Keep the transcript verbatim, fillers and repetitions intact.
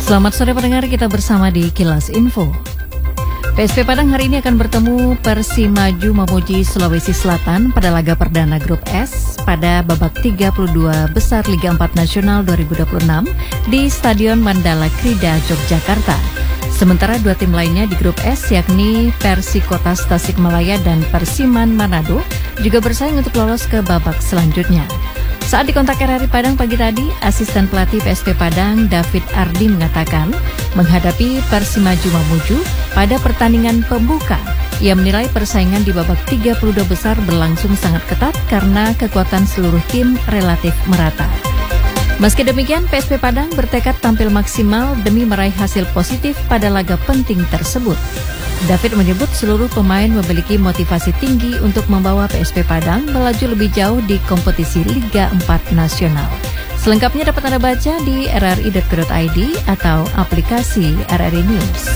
Selamat sore pendengar, kita bersama di Kilas Info. P S P Padang hari ini akan bertemu Persimaju memuji Sulawesi Selatan pada laga perdana Grup S pada babak tiga puluh dua besar Liga empat Nasional dua ribu dua puluh enam di Stadion Mandala Krida, Yogyakarta. Sementara dua tim lainnya di Grup S yakni Persikota Tasikmalaya dan Persiman Manado juga bersaing untuk lolos ke babak selanjutnya. Saat dikontak R R I Padang pagi tadi, asisten pelatih P S P Padang David Ardi mengatakan menghadapi Persimaju Mamuju pada pertandingan pembuka, ia menilai persaingan di babak tiga puluh dua besar berlangsung sangat ketat karena kekuatan seluruh tim relatif merata. Meski demikian, P S P Padang bertekad tampil maksimal demi meraih hasil positif pada laga penting tersebut. David menyebut seluruh pemain memiliki motivasi tinggi untuk membawa P S P Padang melaju lebih jauh di kompetisi Liga empat Nasional. Selengkapnya dapat Anda baca di r r i dot co dot i d atau aplikasi R R I News.